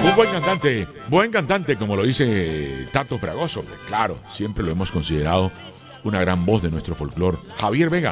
Un buen cantante, como lo dice Tato Fragoso, que claro, siempre lo hemos considerado una gran voz de nuestro folclore. Javier Vega.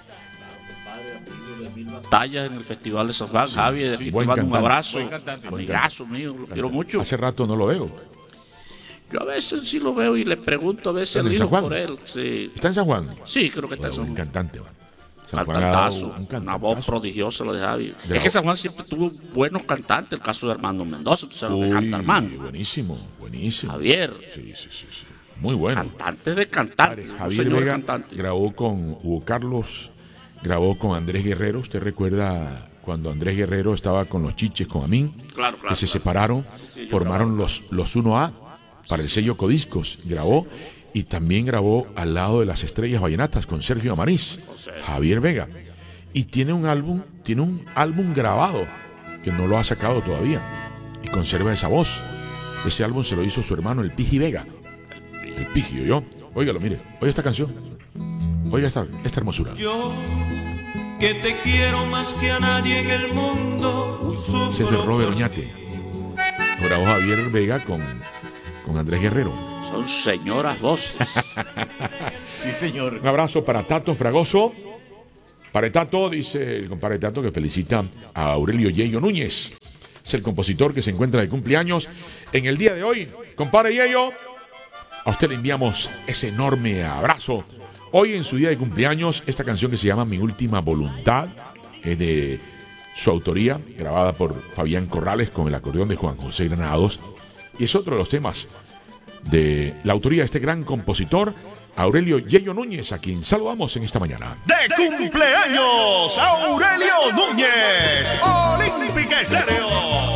Talla en el Festival de San Juan, sí, Javier, sí, te mando un abrazo, amigazo mío, lo quiero mucho. Hace rato no lo veo. Yo a veces sí lo veo y le pregunto a veces al hijo por él. Sí. ¿Está en San Juan? Sí, creo que está en San Juan. Un cantante, man. Cantantazo, una voz prodigiosa la de Javi. Es que San Juan siempre tuvo buenos cantantes, el caso de Armando Mendoza, tú sabes lo que canta Armando. Buenísimo. Javier. Sí. Muy bueno. Cantante de cantante. Javier Vega grabó con Hugo Carlos, grabó con Andrés Guerrero. ¿Usted recuerda cuando Andrés Guerrero estaba con los Chiches, con Amin? Claro. Que se separaron, formaron los 1A para el sello Codiscos. Grabó y también grabó Al lado de las estrellas vallenatas con Sergio Amariz. Javier Vega. Y tiene un álbum grabado que no lo ha sacado todavía y conserva esa voz. Ese álbum se lo hizo su hermano el Piji Vega. El Piji, yo. Óigalo, mire, oiga esta canción. Oiga esta hermosura. Yo que te quiero más que a nadie en el mundo. Ese es de Robert Oñate. Lo grabó Javier Vega con Andrés Guerrero. Son señoras voces. Sí, señor. Un abrazo para Tato Fragoso. Para Tato, dice el compadre Tato, que felicita a Aurelio Yeyo Núñez. Es el compositor que se encuentra de cumpleaños en el día de hoy. Compadre Yeyo, a usted le enviamos ese enorme abrazo. Hoy en su día de cumpleaños, esta canción que se llama Mi Última Voluntad es de su autoría, grabada por Fabián Corrales con el acordeón de Juan José Granados. Y es otro de los temas de la autoría de este gran compositor, Aurelio Yeyo Núñez, a quien saludamos en esta mañana. ¡De cumpleaños, Aurelio Núñez! ¡Olímpica Estéreo!